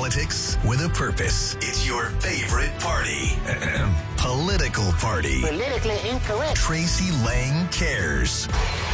Politics with a purpose. It's your favorite party. Political party. Politically incorrect. Tracy Lang Cares.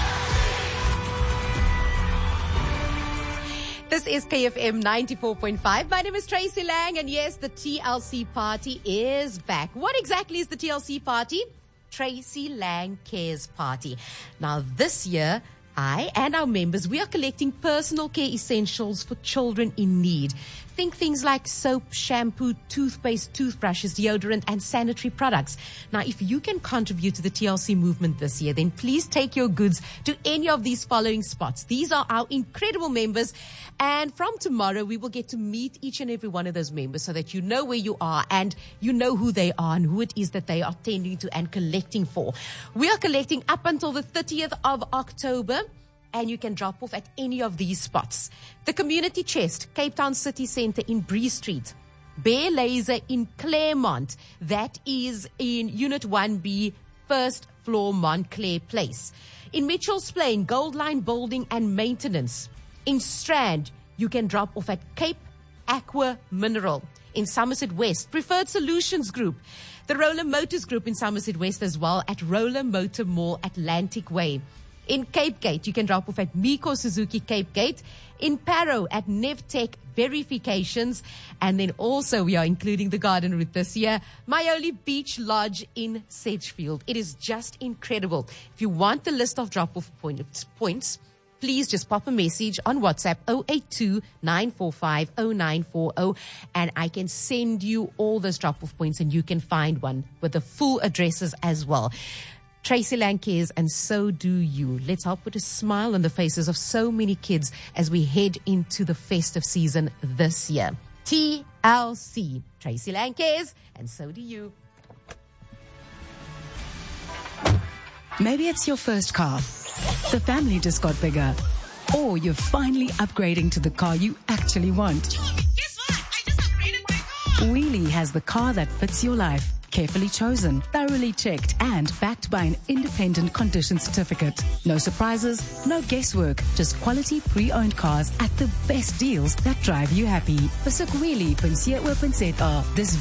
This is KFM 94.5. My name is Tracy Lang, and yes, the TLC party is back. What exactly is the TLC party? Tracy Lang Cares Party. Now, this year, I and our members, we are collecting personal care essentials for children in need. Think things like soap, shampoo, toothpaste, toothbrushes, deodorant, and sanitary products. Now, if you can contribute to the TLC movement this year, then please take your goods to any of these following spots. These are our incredible members. And from tomorrow, we will get to meet each and every one of those members so that you know where you are and you know who they are and who it is that they are tending to and collecting for. We are collecting up until the 30th of October. And you can drop off at any of these spots. The Community Chest, Cape Town City Centre in Bree Street. Bear Laser in Claremont. That is in Unit 1B, first floor, Montclair Place. In Mitchell's Plain, Gold Line Building and Maintenance. In Strand, you can drop off at Cape Aqua Mineral. In Somerset West, Preferred Solutions Group. The Roller Motors Group in Somerset West as well at Roller Motor Mall, Atlantic Way. In Cape Gate, you can drop off at Miko Suzuki Cape Gate. In Parow at Nevtech Verifications. And then also we are including the Garden Route this year. Maioli Beach Lodge in Sedgefield. It is just incredible. If you want the list of drop-off points, please just pop a message on WhatsApp 082-945-0940 and I can send you all those drop-off points and you can find one with the full addresses as well. Tracy Lang cares, and so do you. Let's help put a smile on the faces of so many kids as we head into the festive season this year. TLC. Tracy Lang cares, and so do you. Maybe it's your first car. The family just got bigger. Or you're finally upgrading to the car you actually want. Guess what? I just upgraded my car. Wheelie has the car that fits your life. Carefully chosen, thoroughly checked, and backed by an independent condition certificate. No surprises, no guesswork, just quality pre-owned cars at the best deals that drive you happy. Besoek wheelie.co.za. Dis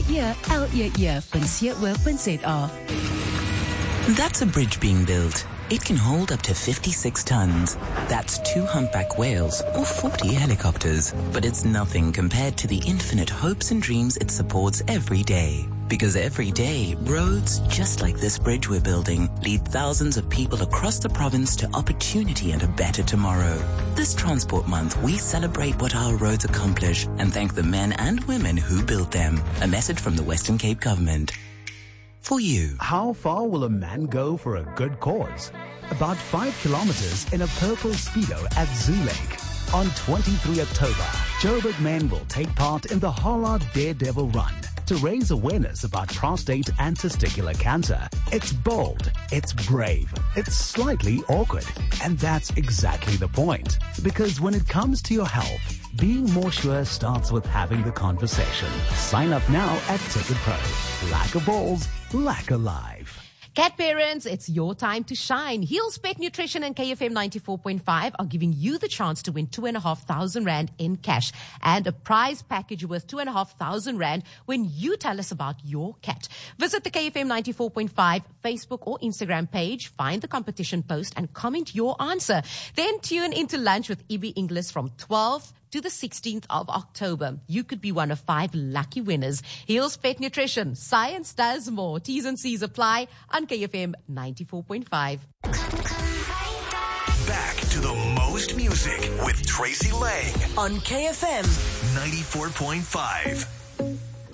www.leer.co.za. That's a bridge being built. It can hold up to 56 tons. That's 2 humpback whales or 40 helicopters. But it's nothing compared to the infinite hopes and dreams it supports every day. Because every day, roads just like this bridge we're building lead thousands of people across the province to opportunity and a better tomorrow. This Transport Month, we celebrate what our roads accomplish and thank the men and women who built them. A message from the Western Cape Government. For you. How far will a man go for a good cause? About 5 kilometers in a purple Speedo at Zoo Lake. On 23 October, Joburg men will take part in the Holla Daredevil Run to raise awareness about prostate and testicular cancer. It's bold, it's brave, it's slightly awkward. And that's exactly the point. Because when it comes to your health, being more sure starts with having the conversation. Sign up now at Ticket Pro. Lack of balls, lack of life. Cat parents, it's your time to shine. Heels Pet Nutrition and KFM 94.5 are giving you the chance to win 2,500 Rand in cash and a prize package worth 2,500 Rand when you tell us about your cat. Visit the KFM 94.5 Facebook or Instagram page, find the competition post and comment your answer. Then tune into lunch with Ibi Inglis from 12 to the 16th of October. You could be one of 5 lucky winners. Heels Pet Nutrition. Science does more. T's and C's apply on KFM 94.5. Back to the most music with Tracy Lang On KFM 94.5.